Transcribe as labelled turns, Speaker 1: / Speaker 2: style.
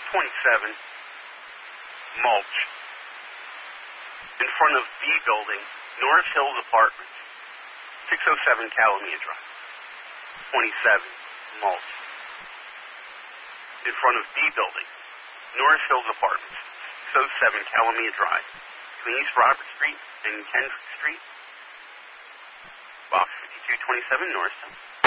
Speaker 1: 27, mulch. In front of B building, North Hills Apartments, 607 Calamia Drive. 27, mulch. In front of B building, North Hills Apartments, 607 Calamia Drive, between East Robert Street and Kendrick Street, box 5227 Norristown.